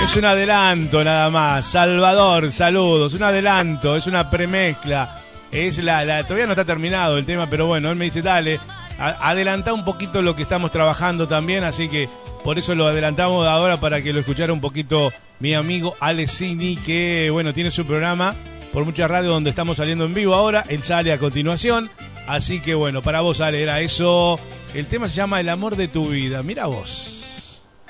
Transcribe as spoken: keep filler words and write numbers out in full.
Es un adelanto nada más. Salvador, saludos. Un adelanto, es una premezcla. Es la, la, todavía no está terminado el tema, pero bueno, él me dice, dale, a, adelantá un poquito lo que estamos trabajando también, así que por eso lo adelantamos ahora para que lo escuchara un poquito mi amigo Alessini, que bueno, tiene su programa por mucha radio donde estamos saliendo en vivo ahora. Él sale a continuación, así que bueno, para vos, Ale, era eso. El tema se llama El amor de tu vida. Mira vos.